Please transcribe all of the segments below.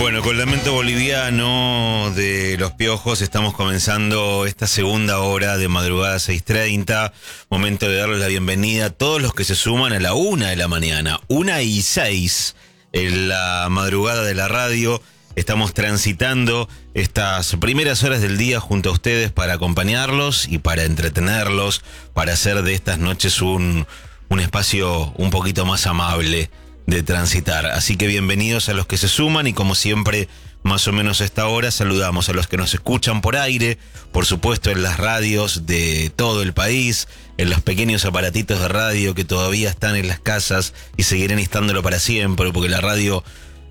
Bueno, con Lamento Boliviano de Los Piojos estamos comenzando esta segunda hora de madrugada 6:30. Momento de darles la bienvenida a todos los que se suman a la 1 de la mañana. 1:06 en la madrugada de la radio. Estamos transitando estas primeras horas del día junto a ustedes para acompañarlos y para entretenerlos, para hacer de estas noches un espacio un poquito más amable de transitar. Así que bienvenidos a los que se suman y como siempre, más o menos a esta hora, saludamos a los que nos escuchan por aire, por supuesto en las radios de todo el país, en los pequeños aparatitos de radio que todavía están en las casas y seguirán estándolo para siempre, porque la radio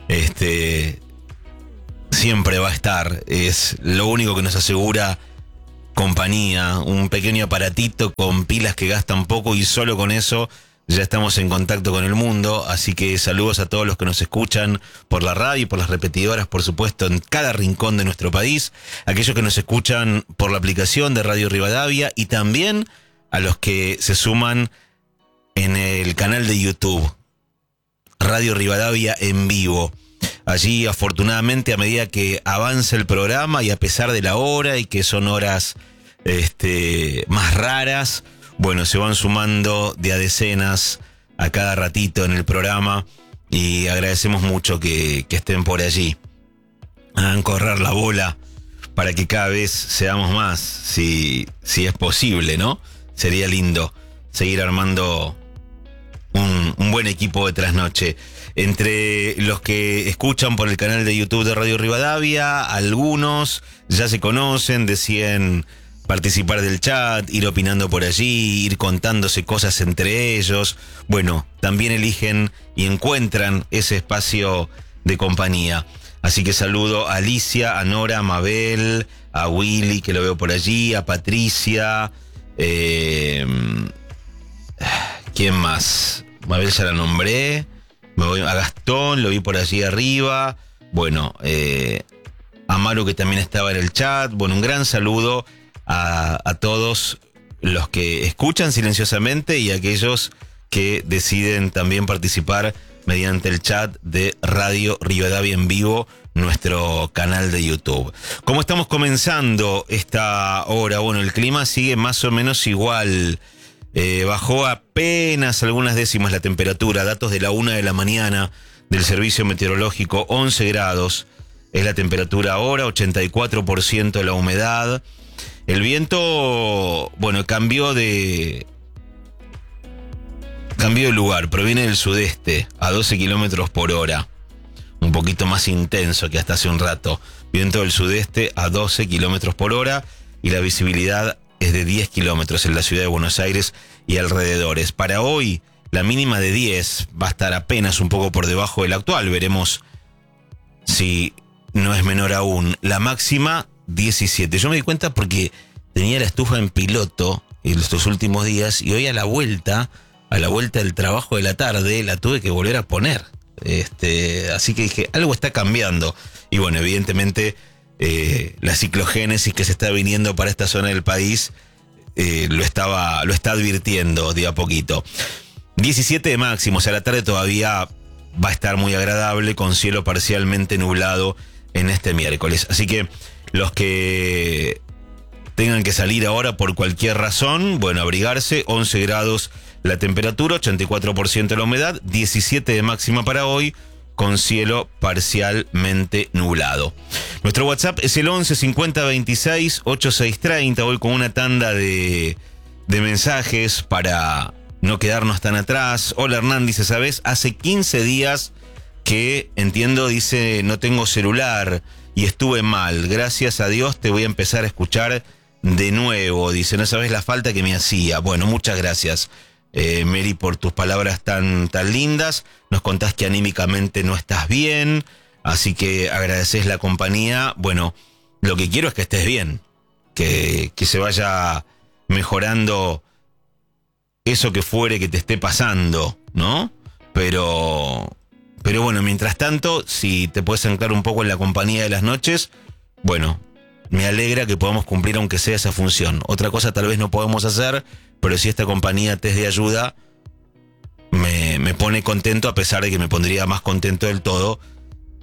siempre va a estar, es lo único que nos asegura compañía, un pequeño aparatito con pilas que gastan poco y solo con eso ya estamos en contacto con el mundo, así que saludos a todos los que nos escuchan por la radio y por las repetidoras, por supuesto, en cada rincón de nuestro país, aquellos que nos escuchan por la aplicación de Radio Rivadavia y también a los que se suman en el canal de YouTube, Radio Rivadavia en vivo. Allí, afortunadamente, a medida que avanza el programa y a pesar de la hora y que son horas más raras, bueno, se van sumando de a decenas a cada ratito en el programa y agradecemos mucho que estén por allí. Hagan correr la bola para que cada vez seamos más, si es posible, ¿no? Sería lindo seguir armando un buen equipo de trasnoche. Entre los que escuchan por el canal de YouTube de Radio Rivadavia, algunos ya se conocen, deciden participar del chat, ir opinando por allí, ir contándose cosas entre ellos. Bueno, también eligen y encuentran ese espacio de compañía. Así que saludo a Alicia, a Nora, a Mabel, a Willy, que lo veo por allí, a Patricia. ¿Quién más? Mabel ya la nombré. Me voy a Gastón, lo vi por allí arriba. Bueno, a Maru, que también estaba en el chat. Bueno, un gran saludo a todos los que escuchan silenciosamente y a aquellos que deciden también participar mediante el chat de Radio Rivadavia en vivo, nuestro canal de YouTube. ¿Cómo estamos comenzando esta hora? Bueno, el clima sigue más o menos igual. Bajó apenas algunas décimas la temperatura. Datos de la 1 de la mañana del Servicio Meteorológico, 11 grados es la temperatura ahora, 84% la humedad. El viento, bueno, cambió de lugar, proviene del sudeste a 12 kilómetros por hora, un poquito más intenso que hasta hace un rato. Viento del sudeste a 12 kilómetros por hora y la visibilidad es de 10 kilómetros en la ciudad de Buenos Aires y alrededores. Para hoy, la mínima de 10 va a estar apenas un poco por debajo del actual. Veremos si no es menor aún. La máxima, 17. Yo me di cuenta porque tenía la estufa en piloto estos últimos días y hoy a la vuelta del trabajo de la tarde, la tuve que volver a poner. Así que dije, algo está cambiando. Y bueno, evidentemente la ciclogénesis que se está viniendo para esta zona del país lo está advirtiendo de a poquito. 17 de máximo, o sea, la tarde todavía va a estar muy agradable con cielo parcialmente nublado en este miércoles. Así que los que tengan que salir ahora por cualquier razón, bueno, abrigarse. 11 grados la temperatura, 84% la humedad, 17 de máxima para hoy, con cielo parcialmente nublado. Nuestro WhatsApp es el 11 50 26 8630. Voy con una tanda de mensajes para no quedarnos tan atrás. Hola Hernán, dice, ¿sabes? Hace 15 días que, entiendo, dice, no tengo celular y estuve mal. Gracias a Dios te voy a empezar a escuchar de nuevo. Dice, no sabes la falta que me hacía. Bueno, muchas gracias, Mary, por tus palabras tan lindas. Nos contás que anímicamente no estás bien, así que agradeces la compañía. Bueno, lo que quiero es que estés bien, que se vaya mejorando eso que fuere que te esté pasando, ¿no? Pero bueno, mientras tanto, si te puedes anclar un poco en la compañía de las noches, bueno, me alegra que podamos cumplir aunque sea esa función. Otra cosa tal vez no podemos hacer, pero si esta compañía te es de ayuda, me pone contento, a pesar de que me pondría más contento del todo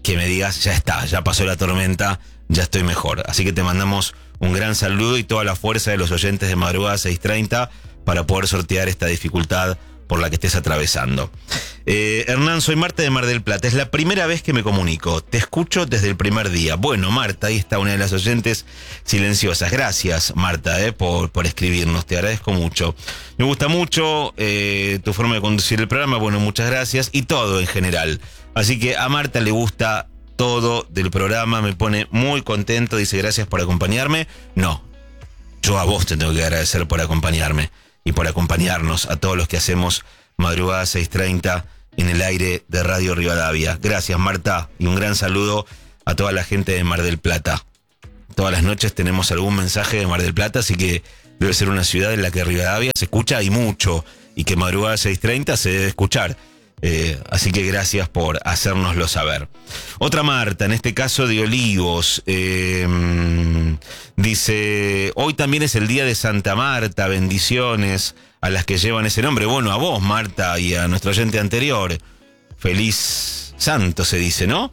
que me digas, ya está, ya pasó la tormenta, ya estoy mejor. Así que te mandamos un gran saludo y toda la fuerza de los oyentes de Madrugada 630 para poder sortear esta dificultad por la que estés atravesando. Hernán, soy Marta de Mar del Plata. Es la primera vez que me comunico. Te escucho desde el primer día. Bueno, Marta, ahí está una de las oyentes silenciosas. Gracias, Marta, por escribirnos. Te agradezco mucho. Me gusta mucho tu forma de conducir el programa. Bueno, muchas gracias. Y todo en general. Así que a Marta le gusta todo del programa. Me pone muy contento. Dice, gracias por acompañarme. No, yo a vos te tengo que agradecer por acompañarme. Y por acompañarnos a todos los que hacemos Madrugada 630 en el aire de Radio Rivadavia. Gracias, Marta, y un gran saludo a toda la gente de Mar del Plata. Todas las noches tenemos algún mensaje de Mar del Plata, así que debe ser una ciudad en la que Rivadavia se escucha y mucho, y que Madrugada 630 se debe escuchar. Así que gracias por hacérnoslo saber. Otra Marta, en este caso de Olivos, dice, hoy también es el día de Santa Marta, bendiciones a las que llevan ese nombre. Bueno, a vos, Marta, y a nuestro oyente anterior, feliz santo se dice, ¿no?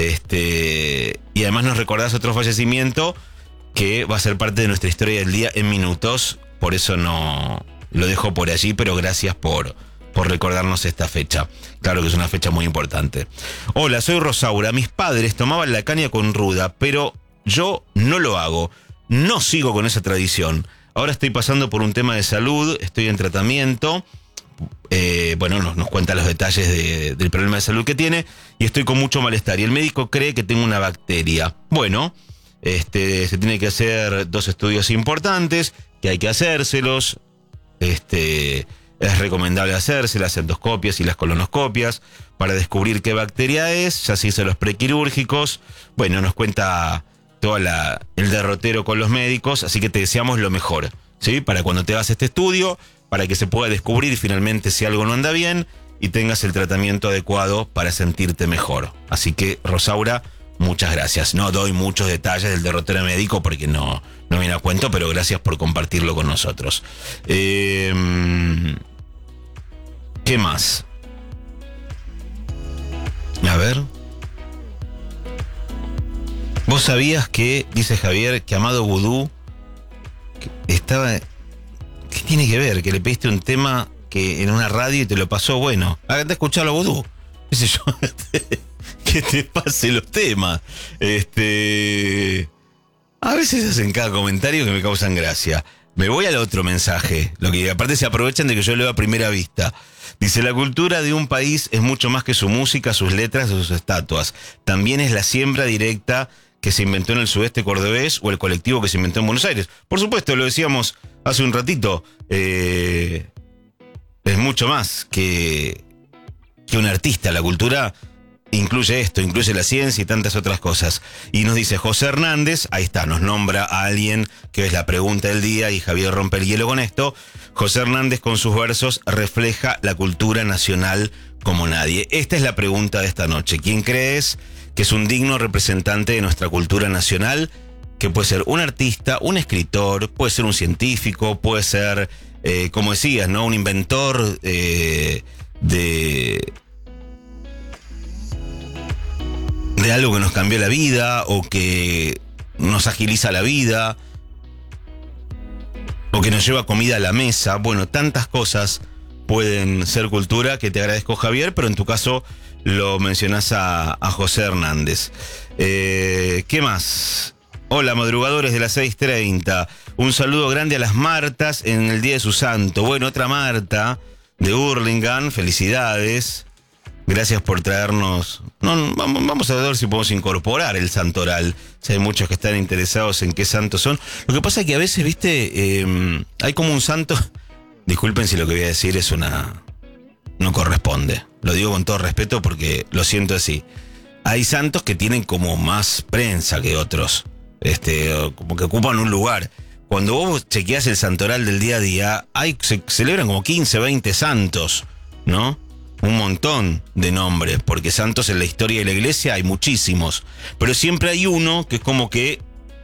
Y además nos recordás otro fallecimiento que va a ser parte de nuestra historia del día en minutos, por eso no lo dejo por allí, pero gracias por recordarnos esta fecha. Claro que es una fecha muy importante. Hola, soy Rosaura. Mis padres tomaban la caña con ruda, pero yo no lo hago. No sigo con esa tradición. Ahora estoy pasando por un tema de salud, estoy en tratamiento. Bueno, nos cuenta los detalles del problema de salud que tiene y estoy con mucho malestar. Y el médico cree que tengo una bacteria. Bueno, se tiene que hacer 2 estudios importantes, que hay que hacérselos. Es recomendable hacerse las endoscopias y las colonoscopias para descubrir qué bacteria es. Ya se hizo los prequirúrgicos. Bueno, nos cuenta todo el derrotero con los médicos, así que te deseamos lo mejor, ¿sí? Para cuando te hagas este estudio, para que se pueda descubrir finalmente si algo no anda bien y tengas el tratamiento adecuado para sentirte mejor. Así que, Rosaura, muchas gracias. No doy muchos detalles del derrotero médico porque no viene a cuento, pero gracias por compartirlo con nosotros. ¿Qué más? A ver. ¿Vos sabías que, dice Javier, que Amado Vudú estaba... ¿Qué tiene que ver? Que le pediste un tema que en una radio y te lo pasó, bueno, hágate escucharlo a Vudú. ¿Qué sé yo? Que te pase los temas. A veces hacen cada comentario que me causan gracia. Me voy al otro mensaje. Lo que aparte se aprovechan de que yo leo a primera vista. Dice, la cultura de un país es mucho más que su música, sus letras o sus estatuas. También es la siembra directa que se inventó en el sudeste cordobés o el colectivo que se inventó en Buenos Aires. Por supuesto, lo decíamos hace un ratito. Es mucho más que un artista. La cultura incluye esto, incluye la ciencia y tantas otras cosas. Y nos dice José Hernández, ahí está, nos nombra a alguien que es la pregunta del día y Javier rompe el hielo con esto. José Hernández con sus versos refleja la cultura nacional como nadie. Esta es la pregunta de esta noche. ¿Quién crees que es un digno representante de nuestra cultura nacional? Que puede ser un artista, un escritor, puede ser un científico, puede ser, como decías, ¿no? Un inventor de algo que nos cambió la vida o que nos agiliza la vida o que nos lleva comida a la mesa. Bueno, tantas cosas pueden ser cultura, que te agradezco, Javier, pero en tu caso lo mencionás a José Hernández. ¿Qué más? Hola, madrugadores de las 6:30. Un saludo grande a las Martas en el día de su santo. Bueno, otra Marta de Hurlingham, felicidades. Gracias por traernos... No, vamos a ver si podemos incorporar el santoral. Si hay muchos que están interesados en qué santos son. Lo que pasa es que a veces, viste, hay como un santo... Disculpen si lo que voy a decir es una... No corresponde. Lo digo con todo respeto porque lo siento así. Hay santos que tienen como más prensa que otros. Como que ocupan un lugar. Cuando vos chequeás el santoral del día a día, se celebran como 15, 20 santos, ¿no? Un montón de nombres, porque santos en la historia de la iglesia hay muchísimos, pero siempre hay uno que es como que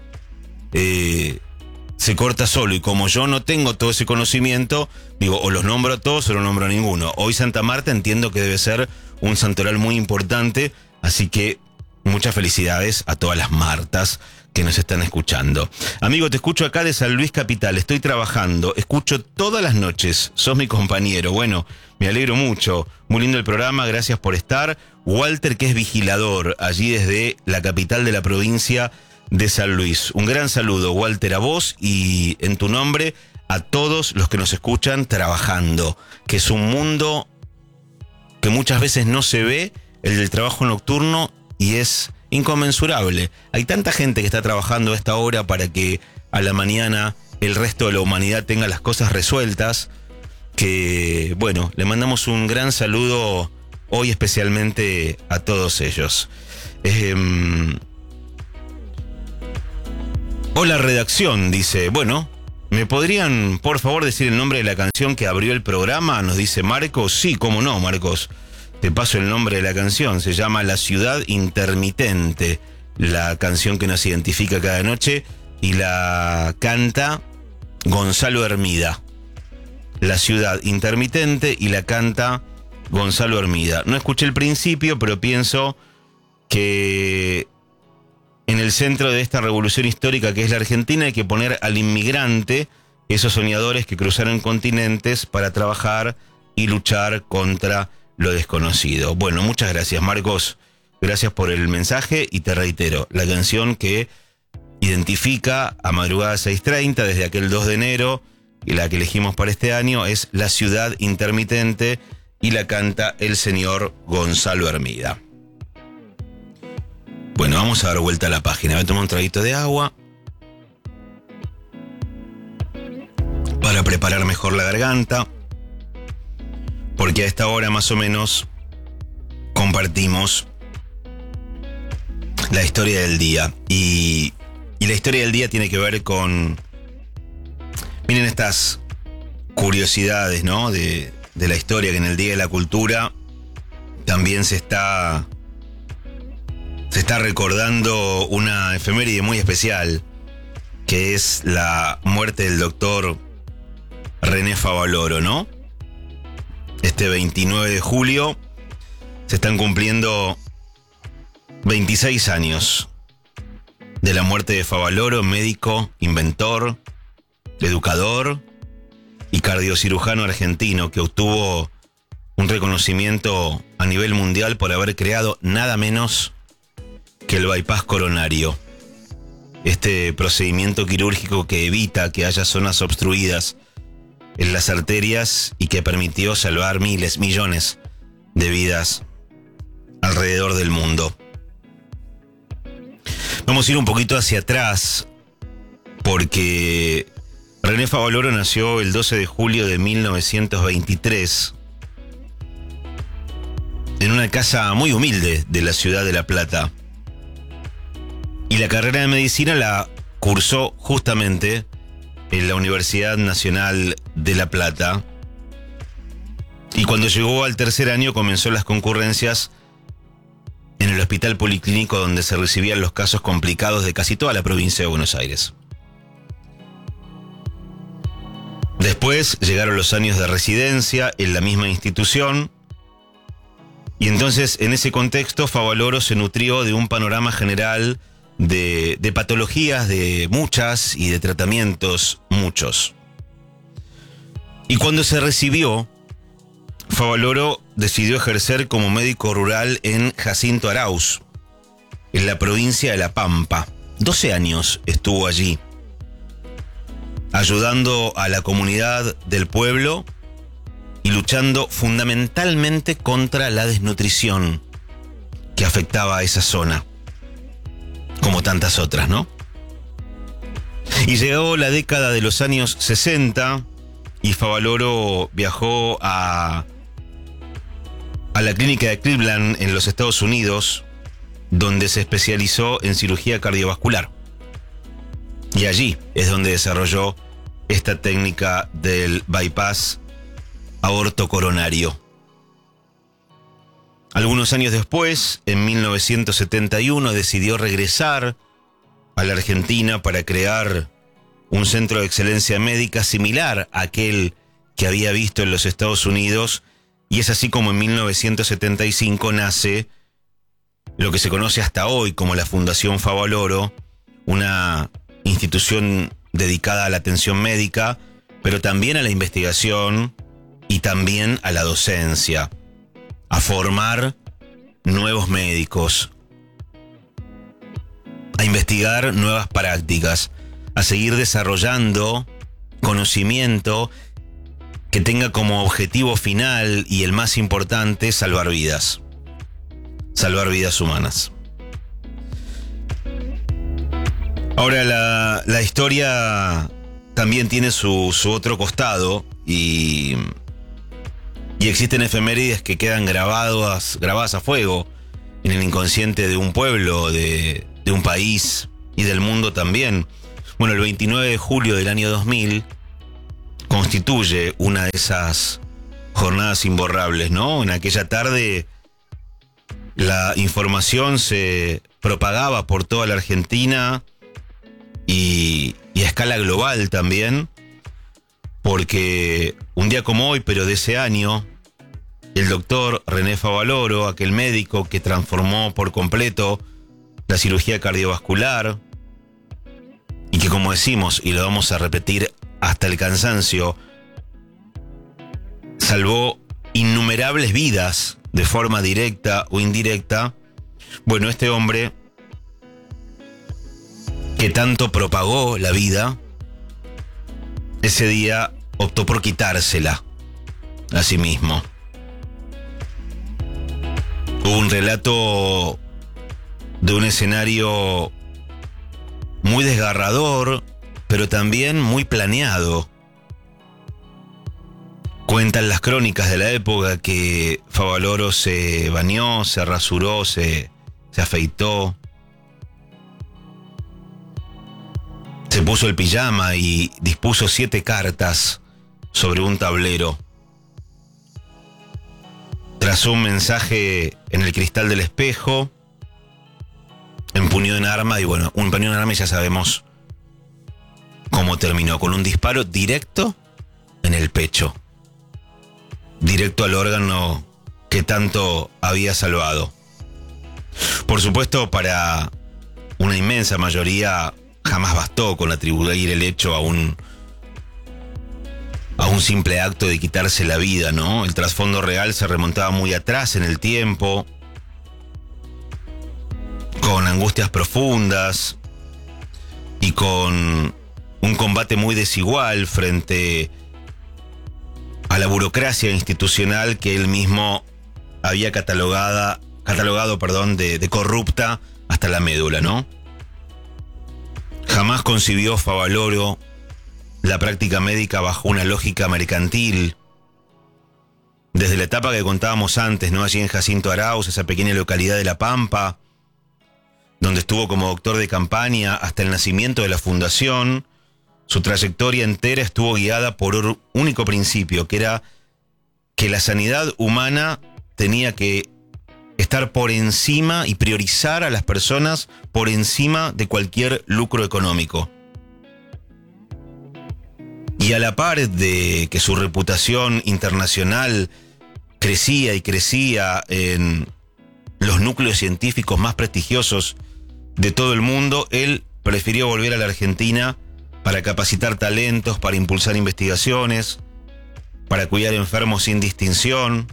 se corta solo, y como yo no tengo todo ese conocimiento, digo, o los nombro a todos o no nombro a ninguno. Hoy Santa Marta entiendo que debe ser un santoral muy importante, así que muchas felicidades a todas las Martas que nos están escuchando. Amigo, te escucho acá de San Luis Capital, estoy trabajando, escucho todas las noches, sos mi compañero. Bueno, me alegro mucho, muy lindo el programa, gracias por estar. Walter, que es vigilador, allí desde la capital de la provincia de San Luis. Un gran saludo, Walter, a vos y en tu nombre a todos los que nos escuchan trabajando, que es un mundo que muchas veces no se ve, el del trabajo nocturno, y es inconmensurable. Hay tanta gente que está trabajando a esta hora para que a la mañana el resto de la humanidad tenga las cosas resueltas, que, bueno, le mandamos un gran saludo hoy especialmente a todos ellos. Hola redacción, dice, bueno, ¿me podrían por favor decir el nombre de la canción que abrió el programa? Nos dice Marcos. Sí, cómo no, Marcos. Te paso el nombre de la canción, se llama La Ciudad Intermitente, la canción que nos identifica cada noche, y la canta Gonzalo Hermida. La Ciudad Intermitente y la canta Gonzalo Hermida. No escuché el principio, pero pienso que en el centro de esta revolución histórica que es la Argentina hay que poner al inmigrante, esos soñadores que cruzaron continentes para trabajar y luchar contra lo desconocido. Bueno, muchas gracias, Marcos. Gracias por el mensaje y te reitero, la canción que identifica a Madrugada 6:30 desde aquel 2 de enero y la que elegimos para este año es La Ciudad Intermitente y la canta el señor Gonzalo Hermida. Bueno, vamos a dar vuelta a la página. Voy a tomar un traguito de agua para preparar mejor la garganta, porque a esta hora más o menos compartimos la historia del día. Y la historia del día tiene que ver con... Miren estas curiosidades, ¿no? De la historia, que en el Día de la Cultura también se está recordando una efeméride muy especial, que es la muerte del doctor René Favaloro, ¿no? Este 29 de julio se están cumpliendo 26 años de la muerte de Favaloro, médico, inventor, educador y cardiocirujano argentino que obtuvo un reconocimiento a nivel mundial por haber creado nada menos que el bypass coronario. Este procedimiento quirúrgico que evita que haya zonas obstruidas en las arterias y que permitió salvar miles, millones de vidas alrededor del mundo. Vamos a ir un poquito hacia atrás porque René Favaloro nació el 12 de julio de 1923 en una casa muy humilde de la ciudad de La Plata. Y la carrera de medicina la cursó justamente en la Universidad Nacional de La Plata. Y cuando llegó al tercer año comenzó las concurrencias en el Hospital Policlínico, donde se recibían los casos complicados de casi toda la provincia de Buenos Aires. Después llegaron los años de residencia en la misma institución. Y entonces, en ese contexto, Favaloro se nutrió de un panorama general de patologías, de muchas, y de tratamientos, muchos. Y cuando se recibió, Favaloro decidió ejercer como médico rural en Jacinto Arauz, en la provincia de La Pampa. 12 años estuvo allí, ayudando a la comunidad del pueblo y luchando fundamentalmente contra la desnutrición que afectaba a esa zona, como tantas otras, ¿no? Y llegó la década de los años 60 y Favaloro viajó a la clínica de Cleveland en los Estados Unidos, donde se especializó en cirugía cardiovascular. Y allí es donde desarrolló esta técnica del bypass aorto coronario. Algunos años después, en 1971, decidió regresar a la Argentina para crear un centro de excelencia médica similar a aquel que había visto en los Estados Unidos, y es así como en 1975 nace lo que se conoce hasta hoy como la Fundación Favaloro, una institución dedicada a la atención médica, pero también a la investigación y también a la docencia, a formar nuevos médicos, a investigar nuevas prácticas, a seguir desarrollando conocimiento que tenga como objetivo final y el más importante salvar vidas humanas. Ahora la historia también tiene su otro costado y existen efemérides que quedan grabadas a fuego en el inconsciente de un pueblo, de un país y del mundo también. Bueno, el 29 de julio del año 2000 constituye una de esas jornadas imborrables, ¿no? En aquella tarde la información se propagaba por toda la Argentina y a escala global también, porque un día como hoy, pero de ese año, el doctor René Favaloro, aquel médico que transformó por completo la cirugía cardiovascular y que, como decimos, y lo vamos a repetir hasta el cansancio, salvó innumerables vidas de forma directa o indirecta. Bueno, este hombre que tanto propagó la vida, ese día optó por quitársela a sí mismo. Hubo un relato de un escenario muy desgarrador, pero también muy planeado. Cuentan las crónicas de la época que Favaloro se bañó, se rasuró, se afeitó, se puso el pijama y dispuso 7 cartas sobre un tablero. Trazó un mensaje en el cristal del espejo, empuñó un arma y bueno, un empuñó un arma y ya sabemos cómo terminó, con un disparo directo en el pecho, directo al órgano que tanto había salvado. Por supuesto, para una inmensa mayoría jamás bastó con atribuir el hecho a un simple acto de quitarse la vida, ¿no? El trasfondo real se remontaba muy atrás en el tiempo, con angustias profundas y con un combate muy desigual frente a la burocracia institucional que él mismo había catalogado de corrupta hasta la médula, ¿no? Jamás concibió Favaloro la práctica médica bajo una lógica mercantil. Desde la etapa que contábamos antes, ¿no? Allí en Jacinto Arauz, esa pequeña localidad de La Pampa, donde estuvo como doctor de campaña hasta el nacimiento de la fundación, su trayectoria entera estuvo guiada por un único principio, que era que la sanidad humana tenía que estar por encima y priorizar a las personas por encima de cualquier lucro económico. Y a la par de que su reputación internacional crecía y crecía en los núcleos científicos más prestigiosos de todo el mundo, él prefirió volver a la Argentina para capacitar talentos, para impulsar investigaciones, para cuidar enfermos sin distinción.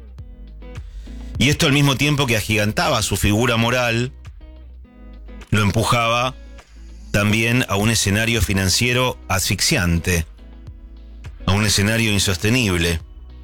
Y esto al mismo tiempo que agigantaba su figura moral, lo empujaba también a un escenario financiero asfixiante, a un escenario insostenible.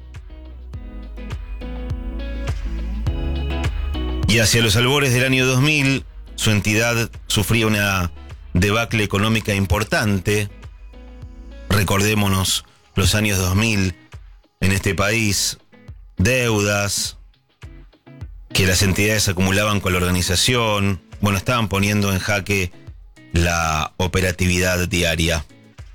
Y hacia los albores del año 2000, su entidad sufría una debacle económica importante. Recordémonos los años 2000 en este país, deudas que las entidades acumulaban con la organización, bueno, estaban poniendo en jaque la operatividad diaria.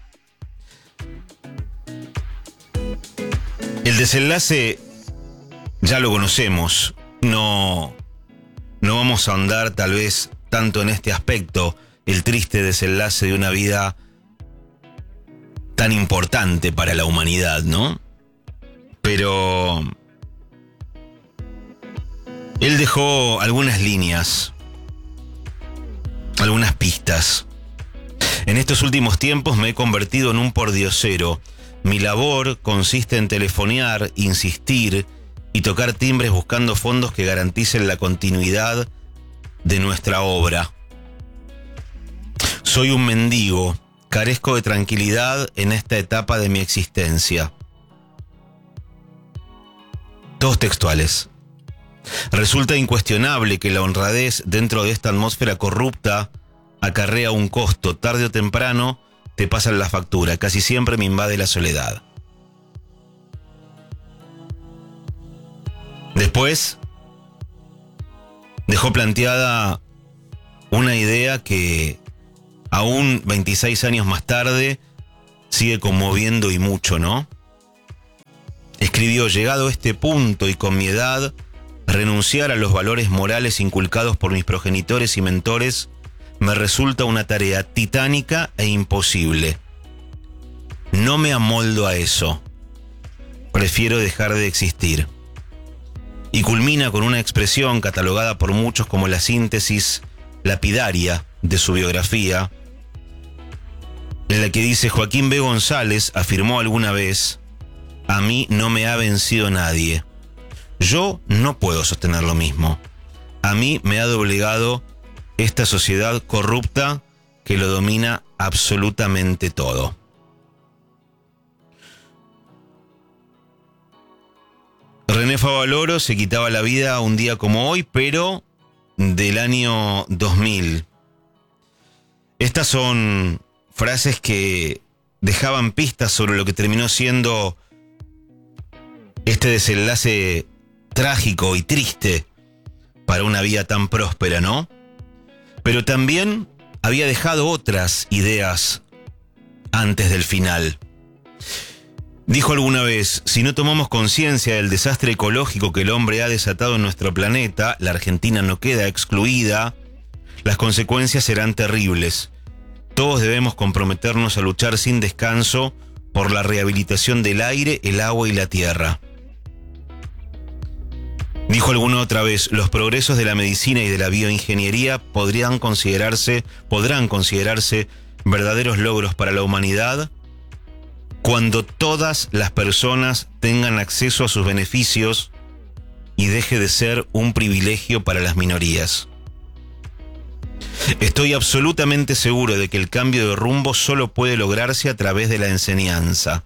El desenlace ya lo conocemos, no vamos a ahondar tal vez tanto en este aspecto, el triste desenlace de una vida tan importante para la humanidad, ¿no? Pero Él dejó algunas líneas, algunas pistas. En estos últimos tiempos me he convertido en un pordiosero. Mi labor consiste en telefonear, insistir y tocar timbres buscando fondos que garanticen la continuidad de nuestra obra. Soy un mendigo, carezco de tranquilidad en esta etapa de mi existencia. Todos textuales. Resulta incuestionable que la honradez dentro de esta atmósfera corrupta acarrea un costo. Tarde o temprano te pasan la factura. Casi siempre me invade la soledad. Después dejó planteada una idea que aún 26 años más tarde sigue conmoviendo y mucho, ¿no? Escribió: llegado a este punto y con mi edad, renunciar a los valores morales inculcados por mis progenitores y mentores me resulta una tarea titánica e imposible. No me amoldo a eso. Prefiero dejar de existir. Y culmina con una expresión catalogada por muchos como la síntesis lapidaria de su biografía, en la que dice: Joaquín B. González afirmó alguna vez: a mí no me ha vencido nadie. Yo no puedo sostener lo mismo. A mí me ha doblegado esta sociedad corrupta que lo domina absolutamente todo. René Favaloro se quitaba la vida un día como hoy, pero del año 2000. Estas son frases que dejaban pistas sobre lo que terminó siendo este desenlace trágico y triste para una vida tan próspera, ¿no? Pero también había dejado otras ideas antes del final. Dijo alguna vez: si no tomamos conciencia del desastre ecológico que el hombre ha desatado en nuestro planeta, la Argentina no queda excluida, las consecuencias serán terribles. Todos debemos comprometernos a luchar sin descanso por la rehabilitación del aire, el agua y la tierra. Dijo alguna otra vez: los progresos de la medicina y de la bioingeniería podrán considerarse verdaderos logros para la humanidad cuando todas las personas tengan acceso a sus beneficios y deje de ser un privilegio para las minorías. Estoy absolutamente seguro de que el cambio de rumbo solo puede lograrse a través de la enseñanza.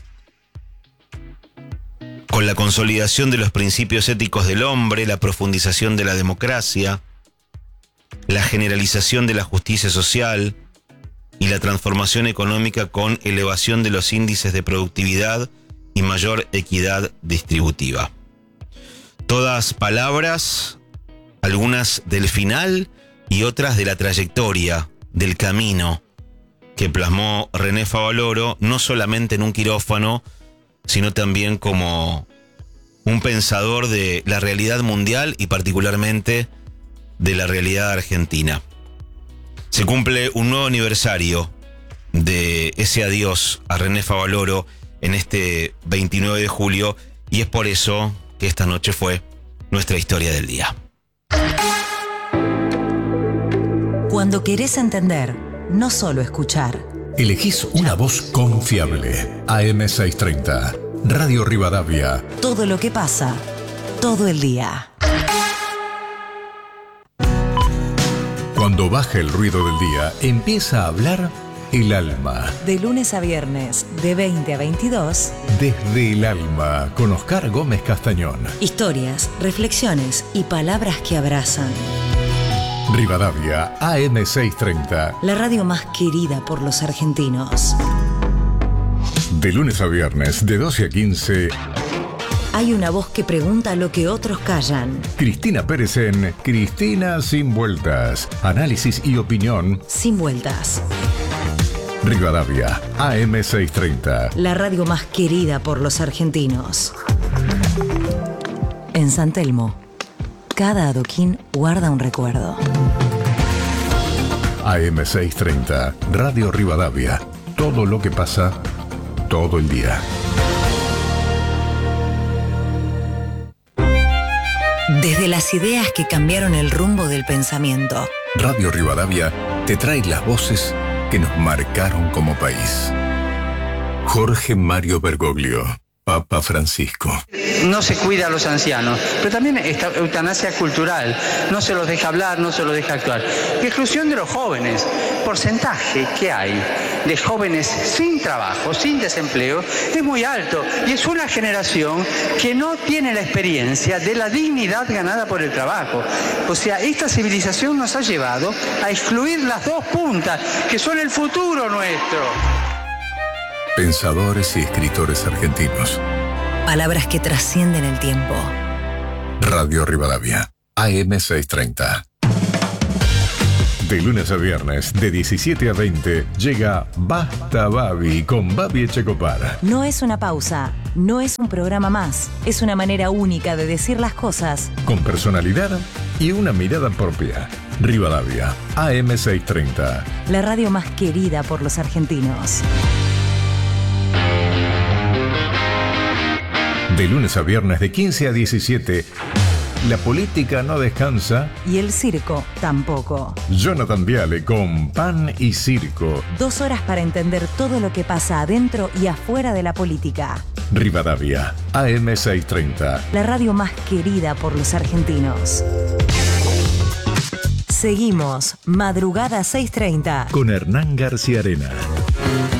Con la consolidación de los principios éticos del hombre, la profundización de la democracia, la generalización de la justicia social y la transformación económica con elevación de los índices de productividad y mayor equidad distributiva. Todas palabras, algunas del final y otras de la trayectoria, del camino que plasmó René Favaloro, no solamente en un quirófano, sino también como un pensador de la realidad mundial y particularmente de la realidad argentina. Se cumple un nuevo aniversario de ese adiós a René Favaloro en este 29 de julio y es por eso que esta noche fue nuestra historia del día. Cuando querés entender, no solo escuchar. Elegís una voz confiable. AM630, Radio Rivadavia. Todo lo que pasa, todo el día. Cuando baja el ruido del día, empieza a hablar el alma. De lunes a viernes, de 20 a 22. Desde el alma, con Oscar Gómez Castañón. Historias, reflexiones y palabras que abrazan. Rivadavia, AM630. La radio más querida por los argentinos. De lunes a viernes, de 12 a 15. Hay una voz que pregunta lo que otros callan. Cristina Pérez en Cristina Sin Vueltas. Análisis y opinión. Sin vueltas. Rivadavia, AM630. La radio más querida por los argentinos. En San Telmo, cada adoquín guarda un recuerdo. AM630, Radio Rivadavia. Todo lo que pasa, todo el día. Desde las ideas que cambiaron el rumbo del pensamiento. Radio Rivadavia te trae las voces que nos marcaron como país. Jorge Mario Bergoglio, Papa Francisco. No se cuida a los ancianos, pero también esta eutanasia cultural. No se los deja hablar, no se los deja actuar. Y exclusión de los jóvenes. Porcentaje que hay de jóvenes sin trabajo, sin desempleo, es muy alto. Y es una generación que no tiene la experiencia de la dignidad ganada por el trabajo. O sea, esta civilización nos ha llevado a excluir las dos puntas, que son el futuro nuestro. Pensadores y escritores argentinos. Palabras que trascienden el tiempo. Radio Rivadavia, AM 630. De lunes a viernes, de 17 a 20, llega Basta Babi con Babi Echecopar. No es una pausa, no es un programa más. Es una manera única de decir las cosas. Con personalidad y una mirada propia. Rivadavia, AM 630. La radio más querida por los argentinos. De lunes a viernes de 15 a 17, la política no descansa. Y el circo tampoco. Jonathan Viale con Pan y Circo. 2 horas para entender todo lo que pasa adentro y afuera de la política. Rivadavia, AM 630. La radio más querida por los argentinos. Seguimos, Madrugada 630. Con Hernán García Arena.